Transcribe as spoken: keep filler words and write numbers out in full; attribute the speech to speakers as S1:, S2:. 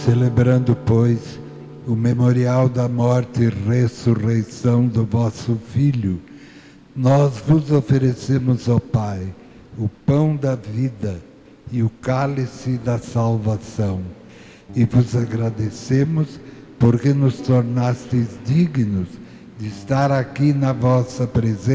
S1: Celebrando, pois, o memorial da morte e ressurreição do vosso Filho, nós vos oferecemos, ó Pai, o pão da vida e o cálice da salvação, e vos agradecemos porque nos tornastes dignos de estar aqui na vossa presença